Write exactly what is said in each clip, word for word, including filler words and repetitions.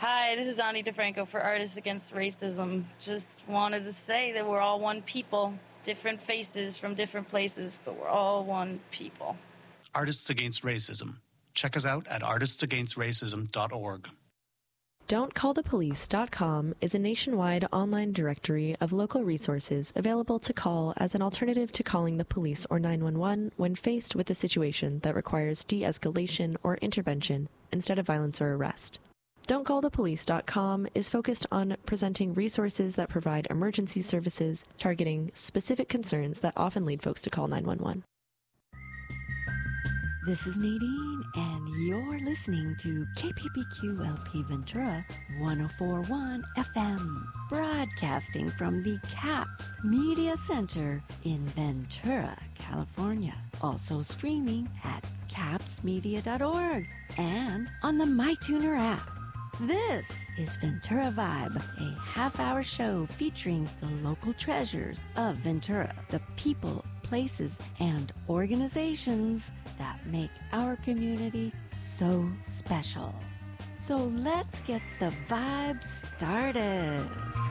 Hi, this is Ani DeFranco for Artists Against Racism. Just wanted to say that we're all one people, different faces from different places, but we're all one people. Artists Against Racism. Check us out at artists against racism dot org. don't call the police dot com is a nationwide online directory of local resources available to call as an alternative to calling the police or nine one one when faced with a situation that requires de-escalation or intervention instead of violence or arrest. don't call the police dot com is focused on presenting resources that provide emergency services, targeting specific concerns that often lead folks to call nine one one. This is Nadine, and you're listening to K P P Q L P Ventura one oh four point one F M, broadcasting from the CAPS Media Center in Ventura, California. Also streaming at caps media dot org and on the MyTuner app. This is Ventura Vibe, a half-hour show featuring the local treasures of Ventura, the people, places, and organizations that make our community so special. So let's get the vibe started.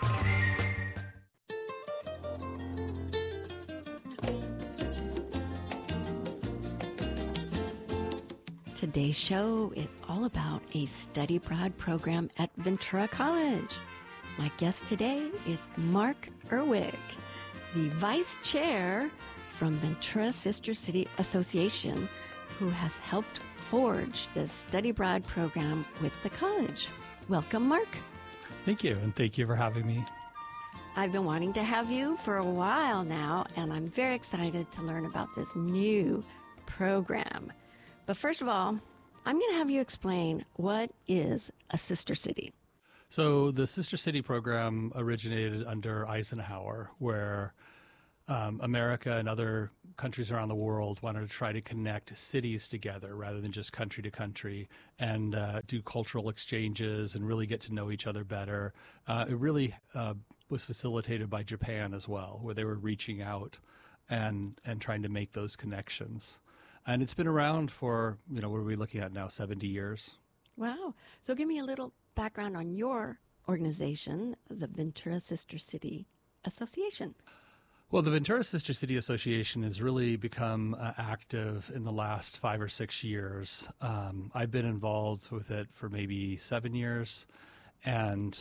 Today's show is all about a study abroad program at Ventura College. My guest today is Mark Erwig, the vice chair from Ventura Sister City Association, who has helped forge the study abroad program with the college. Welcome, Mark. Thank you, and thank you for having me. I've been wanting to have you for a while now, and I'm very excited to learn about this new program. But first of all, I'm going to have you explain what is a sister city. So the Sister City program originated under Eisenhower, where um, America and other countries around the world wanted to try to connect cities together rather than just country to country and uh, do cultural exchanges and really get to know each other better. Uh, it really uh, was facilitated by Japan as well, where they were reaching out and, and trying to make those connections. And it's been around for, you know, what are we looking at now, seventy years? Wow. So give me a little background on your organization, the Ventura Sister City Association. Well, the Ventura Sister City Association has really become uh, active in the last five or six years. Um, I've been involved with it for maybe seven years, and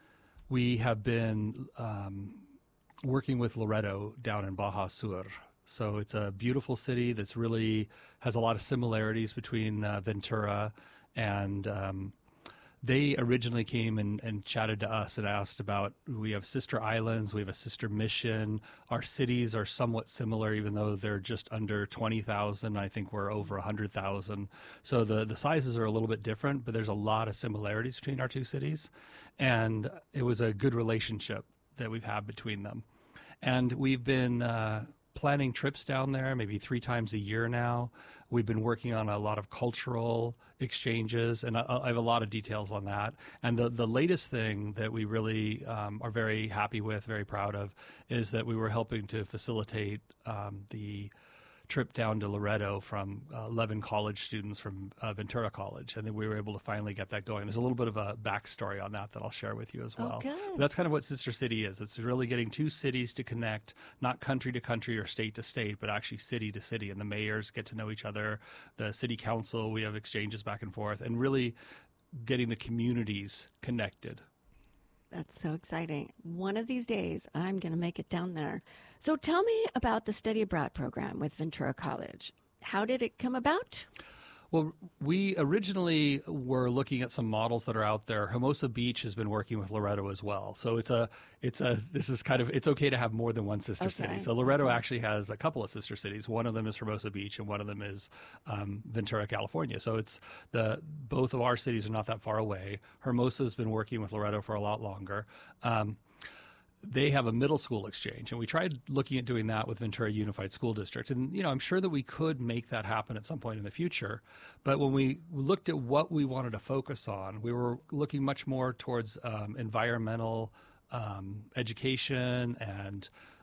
we have been um, working with Loreto down in Baja Sur. So it's a beautiful city that's really has a lot of similarities between uh, Ventura, and um, they originally came and, and chatted to us and asked about, we have sister islands, we have a sister mission. Our cities are somewhat similar, even though they're just under twenty thousand. I think we're over one hundred thousand. So the, the sizes are a little bit different, but there's a lot of similarities between our two cities. And it was a good relationship that we've had between them. And we've been uh, planning trips down there maybe three times a year now. We've been working on a lot of cultural exchanges, and I, I have a lot of details on that. And the, the latest thing that we really um, are very happy with, very proud of, is that we were helping to facilitate um, the trip down to Loreto from uh, eleven college students from uh, Ventura College, and then we were able to finally get that going. There's a little bit of a backstory on that that I'll share with you as well. Oh, good. But that's kind of what Sister City is. It's really getting two cities to connect, not country to country or state to state, but actually city to city, and the mayors get to know each other, the city council, we have exchanges back and forth, and really getting the communities connected. That's so exciting. One of these days, I'm going to make it down there. So tell me about the study abroad program with Ventura College. How did it come about? Well, we originally were looking at some models that are out there. Hermosa Beach has been working with Loreto as well. So it's a, it's a, this is kind of, it's okay to have more than one sister Okay. city. So Loreto actually has a couple of sister cities. One of them is Hermosa Beach and one of them is um, Ventura, California. So it's the, both of our cities are not that far away. Hermosa has been working with Loreto for a lot longer. Um, They have a middle school exchange, and we tried looking at doing that with Ventura Unified School District. And, you know, I'm sure that we could make that happen at some point in the future. But when we looked at what we wanted to focus on, we were looking much more towards um, environmental um, education and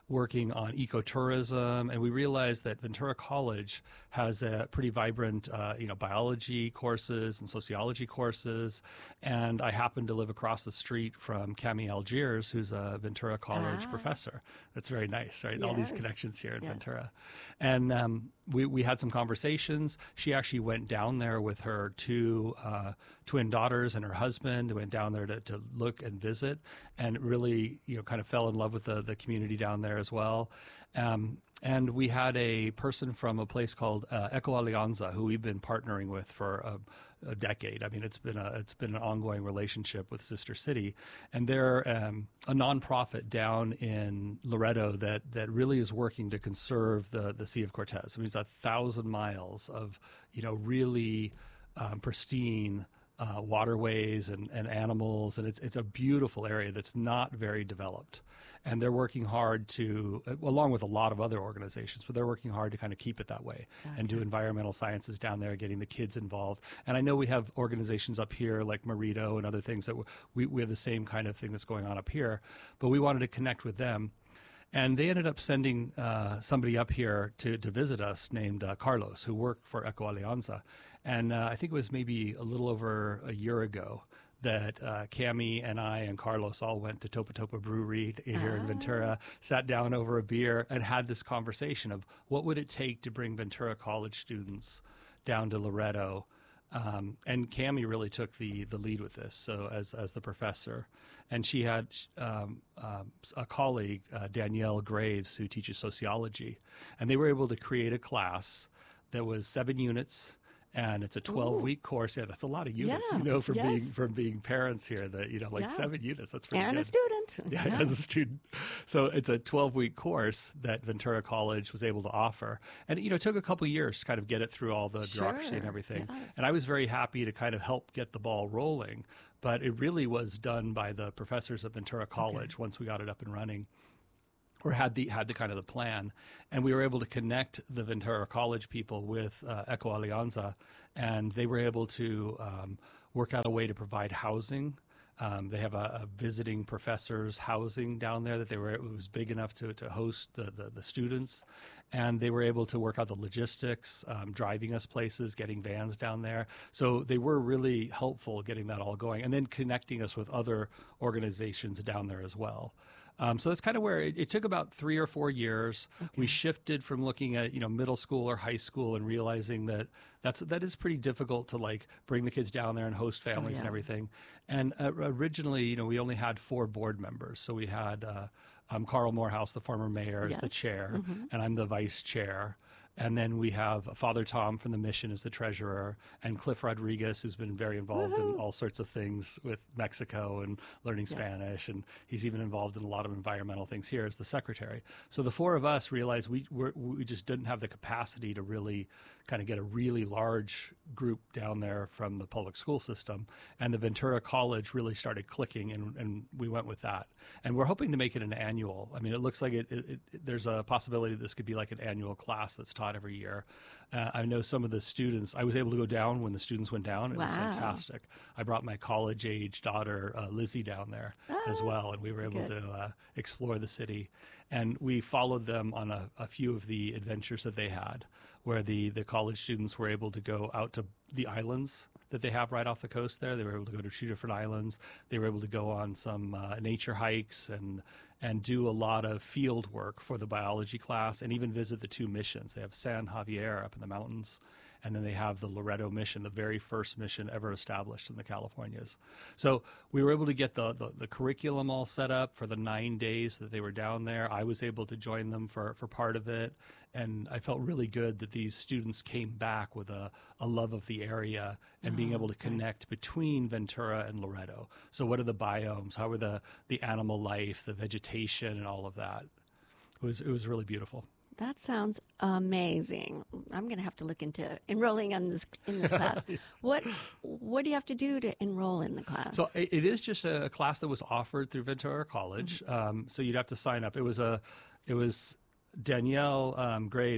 working on ecotourism, and we realized that Ventura College has a pretty vibrant, uh, you know, biology courses and sociology courses. And I happen to live across the street from Cami Algiers, who's a Ventura College Ah. professor. That's very nice, right? All these Yes. connections here in Yes. Ventura. And um, we, we had some conversations. She actually went down there with her two uh, twin daughters and her husband, went down there to, to look and visit, and really, you know, kind of fell in love with the, the community down there as well. Um, and we had a person from a place called uh, Eco Alianza, who we've been partnering with for a, a decade. I mean, it's been a it's been an ongoing relationship with Sister City, and they're um, a nonprofit down in Loreto that that really is working to conserve the the Sea of Cortez. I mean, it's a thousand miles of you know really um, pristine uh, waterways and, and animals, and it's it's a beautiful area that's not very developed. And they're working hard to, along with a lot of other organizations, but they're working hard to kind of keep it that way okay. and do environmental sciences down there, getting the kids involved. And I know we have organizations up here like Marito and other things that we, we have the same kind of thing that's going on up here, but we wanted to connect with them. And they ended up sending uh, somebody up here to, to visit us named uh, Carlos, who worked for Eco Alianza. And uh, I think it was maybe a little over a year ago that uh, Cami and I and Carlos all went to Topa Topa Brewery here ah. in Ventura, sat down over a beer, and had this conversation of what would it take to bring Ventura College students down to Loreto. Um, and Cami really took the, the lead with this, so as as the professor. And she had um, um, a colleague, uh, Danielle Graves, who teaches sociology. And they were able to create a class that was seven units, and it's a twelve-week course. Yeah, that's a lot of units, yeah, you know, from yes. being from being parents here. That you know, like yeah. seven units. That's pretty and good. a student. Yeah, yeah, as a student. So it's a twelve-week course that Ventura College was able to offer, and you know, it took a couple of years to kind of get it through all the sure. bureaucracy and everything. Yes. And I was very happy to kind of help get the ball rolling. But it really was done by the professors at Ventura College okay. once we got it up and running. Or had the had the kind of the plan, and we were able to connect the Ventura College people with uh, Eco Alianza, and they were able to um, work out a way to provide housing. Um, they have a, a visiting professor's housing down there that they were it was big enough to to host the, the the students, and they were able to work out the logistics, um, driving us places, getting vans down there. So they were really helpful getting that all going, and then connecting us with other organizations down there as well. Um, so that's kind of where it, it took about three or four years. Okay. We shifted from looking at, you know, middle school or high school and realizing that that's, that is pretty difficult to like bring the kids down there and host families oh, yeah. and everything. And uh, originally, you know, we only had four board members. So we had uh, um, Carl Morehouse, the former mayor, yes. as the chair, mm-hmm. and I'm the vice chair. And then we have Father Tom from the mission as the treasurer, and Cliff Rodriguez, who's been very involved Woo-hoo. in all sorts of things with Mexico and learning yes. Spanish, and he's even involved in a lot of environmental things here as the secretary. So the four of us realized we we're, we just didn't have the capacity to really kind of get a really large group down there from the public school system, and the Ventura College really started clicking, and, and we went with that. And we're hoping to make it an annual. I mean, it looks like it, it, it there's a possibility this could be like an annual class that's taught every year. Uh, I know some of the students, I was able to go down when the students went down. It wow. was fantastic. I brought my college-age daughter, uh, Lizzie, down there oh, as well, and we were able good. to uh, explore the city. And we followed them on a, a few of the adventures that they had, where the, the college students were able to go out to the islands that they have right off the coast there. They were able to go to two different islands. They were able to go on some uh, nature hikes and and do a lot of field work for the biology class, and even visit the two missions. They have San Javier up in the mountains, and then they have the Loreto mission, the very first mission ever established in the Californias. So we were able to get the, the, the curriculum all set up for the nine days that they were down there. I was able to join them for, for part of it, and I felt really good that these students came back with a, a love of the area and oh, being able to connect nice. between Ventura and Loreto. So what are the biomes? How are the, the animal life, the vegetation, and all of that? It was, it was really beautiful. That sounds amazing. I'm going to have to look into enrolling in this in this class. What what do you have to do to enroll in the class? So it, it is just a class that was offered through Ventura College. Mm-hmm. Um, so you'd have to sign up. It was a it was Danielle um, Graves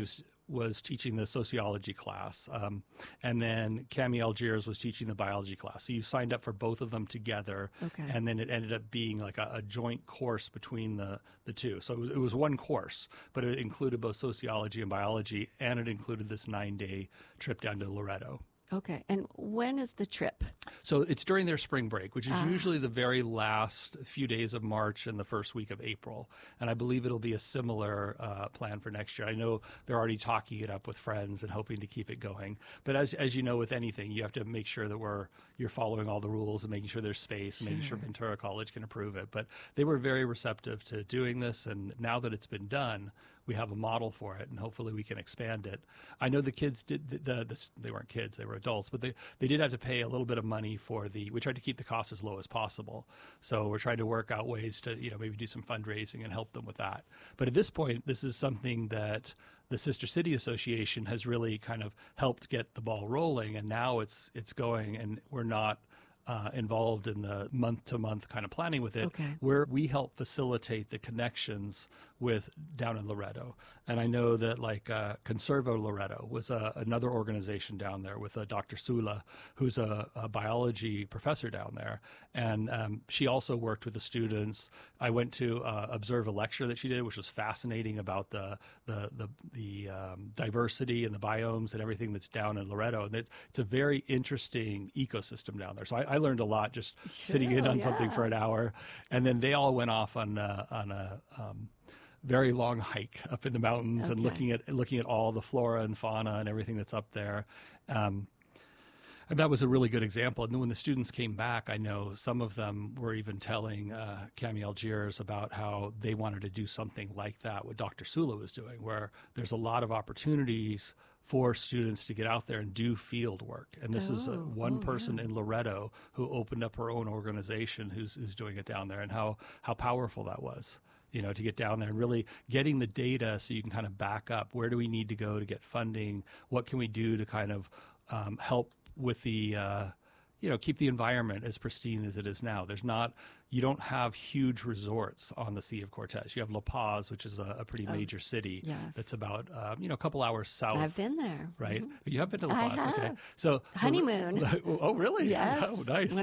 was teaching the sociology class, um, and then Cami Algiers was teaching the biology class. So you signed up for both of them together, Okay. and then it ended up being like a, a joint course between the, the two. So it was, it was one course, but it included both sociology and biology, and it included this nine-day trip down to Loretto. Okay. And when is the trip? So it's during their spring break, which is Ah. usually the very last few days of March and the first week of April. And I believe it'll be a similar uh, plan for next year. I know they're already talking it up with friends and hoping to keep it going. But as as you know, with anything, you have to make sure that we're you're following all the rules and making sure there's space and making sure Ventura College can approve it. But they were very receptive to doing this. And now that it's been done, we have a model for it, and hopefully we can expand it. I know the kids did, the, the, the, they weren't kids, they were adults, but they, they did have to pay a little bit of money for the, we tried to keep the cost as low as possible. So we're trying to work out ways to, you know, maybe do some fundraising and help them with that. But at this point, this is something that the Sister City Association has really kind of helped get the ball rolling, and now it's it's going, and we're not Uh, involved in the month-to-month kind of planning with it, Okay. where we help facilitate the connections with down in Loretto. And I know that like uh, Conservo Loretto was uh, another organization down there with uh, Doctor Sula, who's a, a biology professor down there. And um, she also worked with the students. I went to uh, observe a lecture that she did, which was fascinating about the the the, the um, diversity and the biomes and everything that's down in Loretto. And it's, it's a very interesting ecosystem down there. So I, I learned a lot just sitting in on yeah. something for an hour. And then they all went off on uh, on a um, very long hike up in the mountains and Okay. looking at looking at all the flora and fauna and everything that's up there. Um, and that was a really good example. And then when the students came back, I know some of them were even telling uh, Cami Algiers about how they wanted to do something like that, what Doctor Sula was doing, where there's a lot of opportunities for students to get out there and do field work. And this is uh, Oh, one oh, person yeah. in Loretto who opened up her own organization who's, who's doing it down there, and how, how powerful that was, you know, to get down there and really getting the data so you can kind of back up, where do we need to go to get funding? What can we do to kind of um, help with the, uh, you know, keep the environment as pristine as it is now? There's not, you don't have huge resorts on the Sea of Cortez. You have La Paz, which is a, a pretty major city yes. that's about, um, you know, a couple hours south. I've been there. Right? Mhm. You have been to La I Paz, okay. have. So Honeymoon. Oh, really? Yes. Oh, nice. When